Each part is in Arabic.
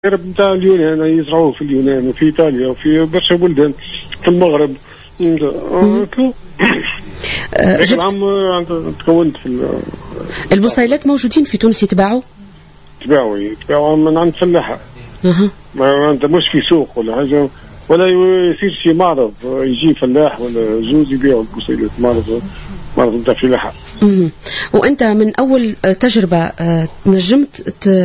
نتاع اليونان يزرعوه في اليونان وفي إيطاليا وفي برشا بلدان في المغرب. العام تكونت في البصيلات موجودين في تونس يتباعوا من عند فلاحة. ما انت مش في سوق ولا حاجة، ولا يصير شي معرض يجي فلاح ولا جوز يبيعوا البصيلات، معرض نتاع فلاحة. وانت من اول تجربة نجمت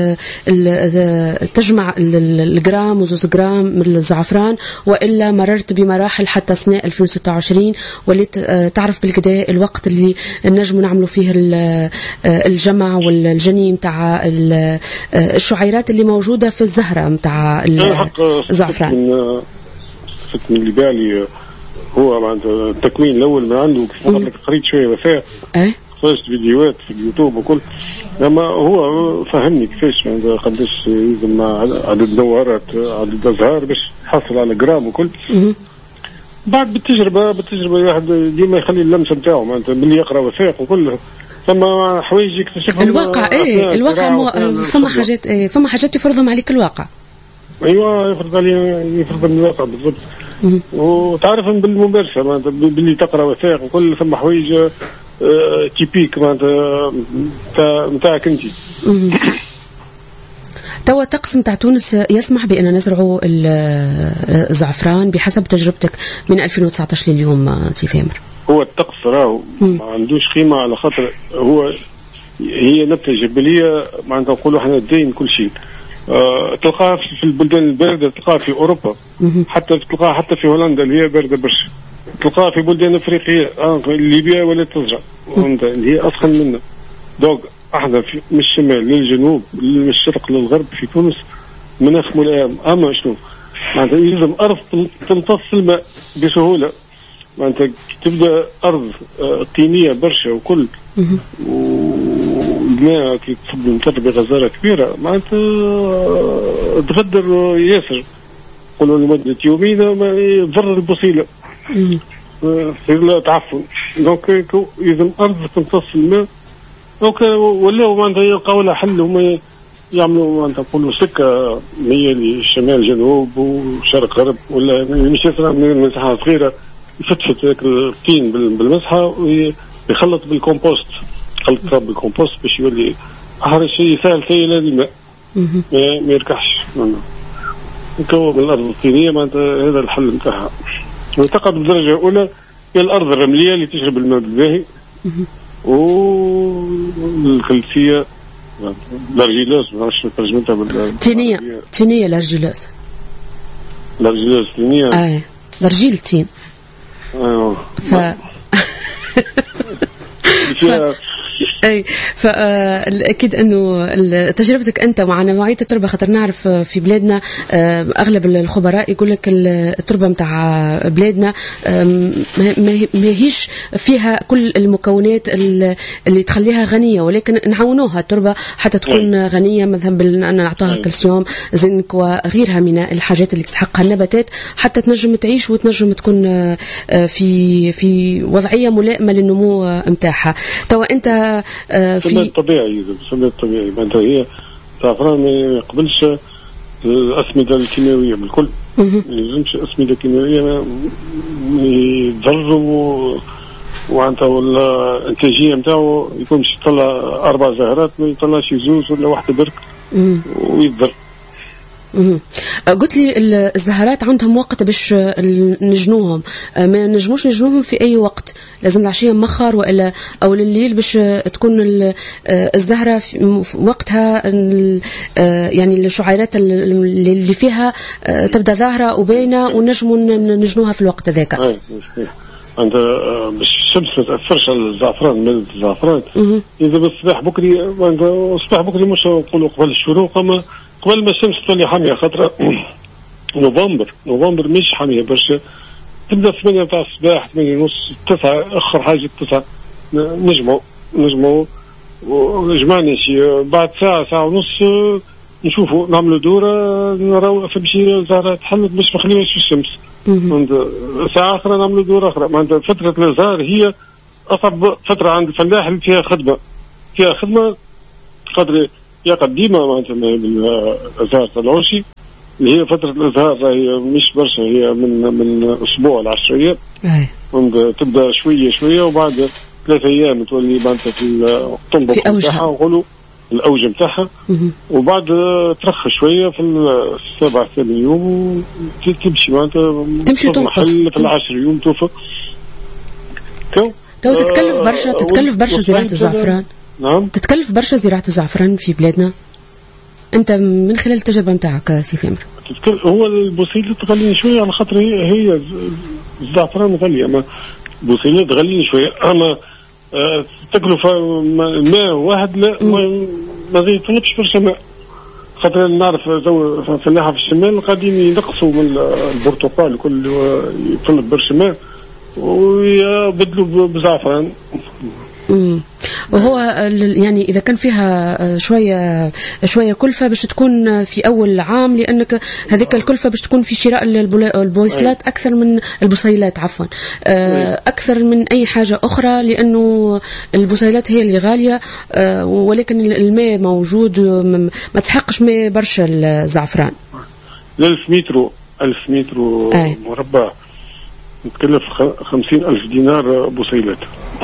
تجمع الجرام وزوز جرام من الزعفران، وإلا مررت بمراحل حتى سنة 2026 وليت تعرف بالكدا الوقت اللي نجموا نعملوا فيه الجمع والجني متاع الشعيرات اللي موجودة في الزهرة متاع الزعفران؟ من اللي بالي هو مع التكوين الأول ما عنده كيف قريت شوية وثائق، خرجت فيديوهات في اليوتيوب وكل، لما هو فهمني كيفاش قداش يلزم عدد دورات عدد أزهار باش تحصل على جرام وكل. بعد بالتجربة واحد ديما يخلي اللمسة نتاعو معناتها باللي يقرأ وثائق وكل، ثم حوايج يكتشفهم الواقع. الواقع فما حاجات يفرضهم عليك الواقع. ايوه يفرض من الواقع بالضبط. وتعرفهم بالممارسه معناتها باللي تقرا وثائق وكل، ثم حوايج تيبيك معناتها نتاعك انت. توا الطقس نتاع تونس يسمح بأن نزرعوا الزعفران بحسب تجربتك من 2019 لليوم سي ثامر؟ هو الطقس راهو ما عندوش قيمه، على خاطر هي نبته جبليه معناتها نقولوا احنا داين كل شيء. تلقاها في البلدان الباردة، تلقاها في أوروبا، تلقاها حتى في هولندا اللي هي باردة برشا، تلقاها في بلدان أفريقية ليبيا ولا تزرع اللي هي أسخن منا. دوك احنا من الشمال للجنوب من الشرق للغرب في تونس مناخ ملائم. أما شنو معناتها يلزم أرض تمتص الماء بسهولة، معناتها تبدأ أرض طينية برشا وكل الماء كي تصب المطر بغزارة كبيرة معناتها تغدر ياسر، قولوا لمدة يومين تضر البصيلة لا تعفن. دونك يلزم أرض تمتص الماء. دونك ولاو معناتها يلقاو لها حل، هما يعملوا معناتها نقولوا سكة هي للشمال جنوب وشرق غرب، ولا مش ياسر من مساحة صغيرة يفتفت هيك الطين بالمسحة ويخلط بالكومبوست، خلط تراب بالكومبوست باش يولي أحرى شيء سهل سهل الماء ما يركحش. نكون من الأرض الطينية معناتها هذا الحل نتاعها. وتقعد بالدرجة الأولى هي الأرض الرملية اللي تشرب الماء بالباهي، والخلفية الأرجيلوس ما نعرفش ترجمتها تينية الأرجيلوس تينية الأرجيل تين. أيوه اي فاكيد انه تجربتك انت مع نوعيه التربه، خاطر نعرف في بلادنا اغلب الخبراء يقول لك التربه نتاع بلادنا ما هيش فيها كل المكونات اللي تخليها غنيه، ولكن نعاونوها التربه حتى تكون غنيه، مثلا بان نعطوها كالسيوم زنك وغيرها من الحاجات اللي تستحقها النباتات حتى تنجم تعيش وتنجم تكون في وضعيه ملائمه للنمو نتاعها. توا انت في الطبيعي معناتها هي الزعفران ما يقبلش الأسمدة الكيماوية بالكل، ما يلزمش الأسمدة الكيماوية يضروا، وعنده الإنتاجية نتاعو يكون باش يطلع 4 زهرات ما يطلعش زوز ولا واحدة برك ويضر. قلت لي الزهرات عندهم وقت باش نجنوهم، ما نجموش نجنوهم في أي وقت، لازم العشية مخر وإلا أو الليل باش تكون الزهرة في وقتها، يعني الشعيرات اللي فيها تبدأ ظاهرة وبينة ونجموا نجنوها في الوقت ذاك. أنت باش الشمس ما تأثرش على الزعفران، مادة الزعفران إذا بالصباح بكري، الصباح بكري مش نقولوا قبل الشروق، أما قبل ما الشمس تولي حامية، خاطر نوفمبر مش حامية برشا، تبدأ 8 تاع الصباح 8:30 9 آخر حاجة 9 نجمعوا وجمعنا شي بعد ساعة ونص نشوفوا نعملوا دورة نراو فمشي زهرة تحلت باش ما نخليوهاش في الشمس. ساعة أخرى نعملوا دورة أخرى. معناتها فترة الإزهار هي أصعب فترة عند الفلاح اللي فيها خدمة خاطر هي قديمة معناتها بالأزهار العرشي اللي هي فترة الأزهار، هي مش برشا، هي من أسبوع ل10 أيام. تبدأ شوية شوية وبعد 3 أيام تولي معناتها في الطنبق متاعها ونقولوا الأوج متاعها، وبعد ترخى شوية في 7 يوم تمشي معناتها تمشي تنقص في 10 يوم توفى. تتكلف برشا زراعة الزعفران. نعم تتكلف برشا زراعة الزعفران في بلادنا. أنت من خلال التجربة متاعك سي ثامر. هو البوصيلات غاليين شوية على خاطر هي الزعفران غالي، أما البوصيلات غاليين شوية، أما تكلفة ماء واحد لا ما يطلبش برشا ماء، خاطر نعرف فلاحة في الشمال قاعدين ينقصوا من البرتقال كل يطلب برشا ماء ويبدلوا بزعفران. وهو يعني إذا كان فيها شوية كلفة باش تكون في أول عام، لأنك هذيك الكلفة باش تكون في شراء البويصلات أكثر من البصيلات عفوا أكثر من أي حاجة أخرى، لأنه البصيلات هي اللي غالية، ولكن الماء موجود، ما تسحقش ماء برشا الزعفران. 1000 متر مربع تكلف 50,000 دينار بوصيلات.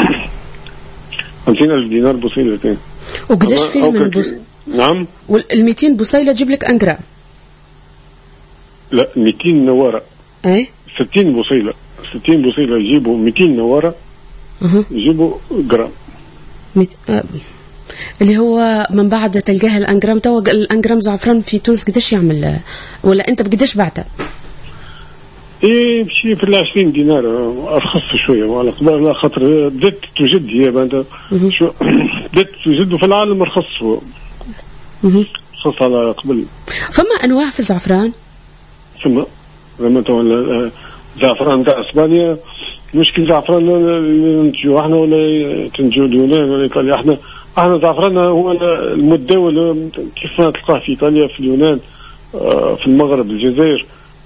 50,000 دينار بوصيلتين. وقداش فيه من نعم. وال200 بوصيلة تجيب لك 1 جرام؟ لا 200 نوارة. 60 بوصيلة يجيبوا 200 نوارة يجيبوا جرام. اللي هو من بعد تلقاها الأنجرام. توا الأنجرام زعفران في تونس قداش يعمل، ولا أنت بقداش بعته؟ بشي في 20 دينار أرخص شوية على قبل، خاطر بدأت توجد هي بعد شو بدأت توجد في العالم أرخص على قبل. فما أنواع في الزعفران؟ فما توا زعفران تاع إسبانيا مش كل زعفران اللي نتجو احنا ولا تنجو اليونان ولا إيطاليا. احنا زعفراننا هو المتداول كيف ما تلقاه في إيطاليا، في اليونان، في المغرب، الجزائر،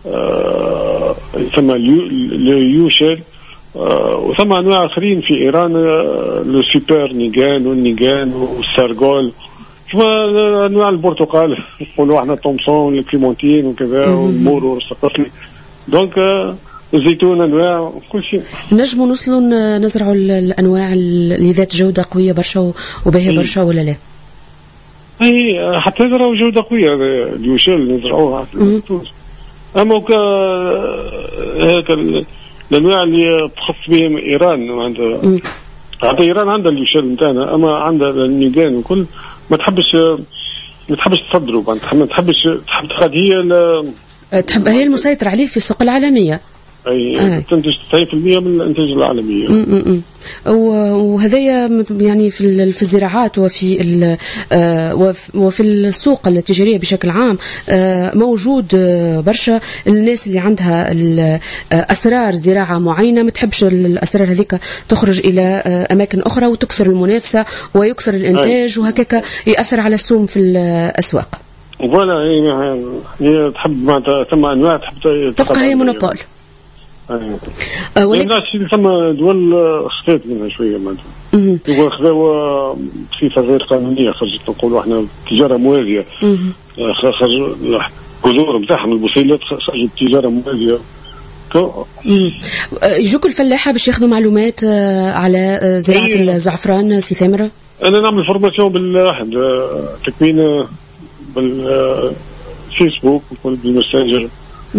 ثم اليوشل، وثم أنواع آخرين في إيران، السوبر نيجان والنيجان والسارغول، ثم أنواع البرتقال يقولوا احنا تومسون الكليمونتين وكذا والمورو والسقطلي. دونك الزيتون أنواع كل شيء. نجموا نوصلوا نزرعوا الأنواع اللي ذات جودة قوية برشا وباهية برشا ولا لا؟ أي حتى نزرعوا جودة قوية. اليوشل نزرعوها في تونس. أما هيك الأنواع اللي تخص بهم إيران عندها، حتى إيران عندها اليوشل نتاعنا، أما عندها النيجان وكل ما تحبش تصدروا، ما تحبش تحب هي المسيطر عليه في السوق العالمية. أي تنتج 90% من الإنتاج العالمي. وهذايا يعني في الزراعات وفي السوق التجارية بشكل عام موجود برشا الناس اللي عندها أسرار زراعة معينة، ما تحبش الأسرار هذيك تخرج إلى أماكن أخرى وتكثر المنافسة ويكثر الإنتاج، وهكذا يأثر على السوم في الأسواق. ولا هي تحب ما ثم أنواع تحب تبقى هي مونوبول. ولكن ثم دول خفيت منها شوية معناتها. دول خذوا بصفة غير قانونية، خرجت نقولوا احنا تجارة موازية. خرجوا الجذور بتاعهم البصيلات خرجوا تجارة موازية. يجوك الفلاحة باش ياخذوا معلومات على زراعة الزعفران سي ثامر؟ أنا نعمل فورماسيون بالواحد تكوين بالفيسبوك بالماسنجر،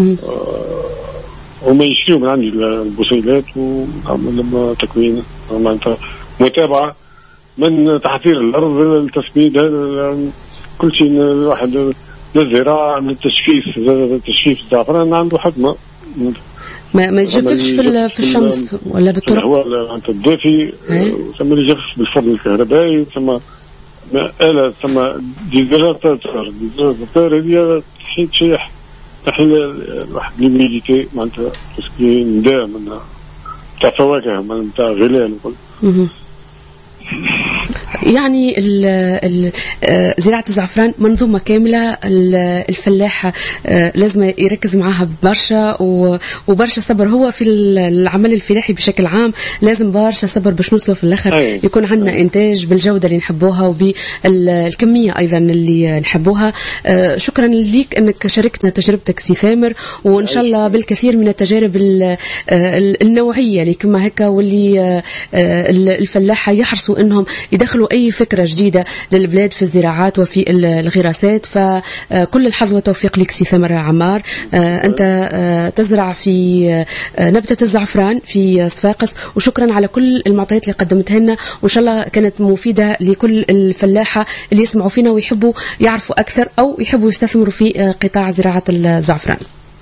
وما يشتروا من عندي البصيلات ونعمل لما تكوين معناتها متابعة من تحضير الأرض للتسميد، كل شيء. الواحد للزراعة من التجفيف الزعفران عنده حكمة، ما يجففش في الشمس ولا بالطرق. هو أنت الدافي ثم يجفف بالفرن الكهربائي، ثم آلة، ثم ديزراتور هي شيء تحل الواحد ليميديتي معناتها تسكين دائما تاع فواكه معناتها غلال وكل. يعني زراعة الزعفران منظومة كاملة. الفلاح لازم يركز معها برشا وبرشا صبر. هو في العمل الفلاحي بشكل عام لازم برشا صبر باش نوصلوا في الآخر يكون عندنا إنتاج بالجودة اللي نحبوها وبالكمية أيضا اللي نحبوها. شكرا ليك أنك شاركتنا تجربتك سي ثامر، وإن شاء الله بالكثير من التجارب النوعية اللي كما هكا، واللي الفلاحة يحرصوا أنهم يدخلوا أي فكرة جديدة للبلاد في الزراعات وفي الغراسات. فكل الحظ والتوفيق لك سي ثامر عمار. أنت تزرع في نبتة الزعفران في صفاقس، وشكرا على كل المعطيات اللي قدمتها لنا، وإن شاء الله كانت مفيدة لكل الفلاحة اللي يسمعوا فينا ويحبوا يعرفوا أكثر أو يحبوا يستثمروا في قطاع زراعة الزعفران.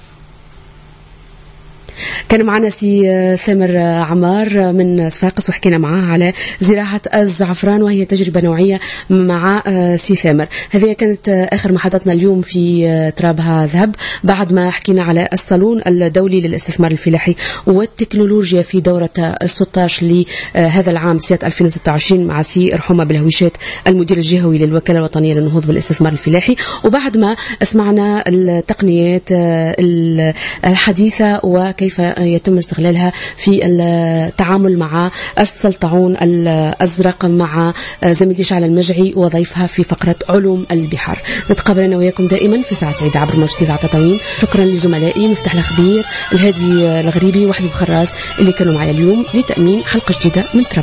كان معنا سي ثامر عمار من صفاقس وحكينا معاه على زراعة الزعفران، وهي تجربة نوعية مع سي ثامر. هذه كانت آخر محطتنا اليوم في ترابها ذهب، بعد ما حكينا على الصالون الدولي للاستثمار الفلاحي والتكنولوجيا في دورة 16 لهذا العام سنة 2026 مع سي رحومة بالهويشات المدير الجهوي للوكالة الوطنية للنهوض بالاستثمار الفلاحي. وبعد ما اسمعنا التقنيات الحديثة وكيف يتم استغلالها في التعامل مع السلطعون الأزرق مع زميلتي شعلة المجعي وضيفها في فقرة علوم البحار. نتقابل أنا وياكم دائما في ساعة سعيدة عبر موجة إذاعة تطاوين. شكرا لزملائي مفتح الخبير، الهادي الغريبي وحبيب خراس اللي كانوا معي اليوم لتأمين حلقة جديدة من تراب.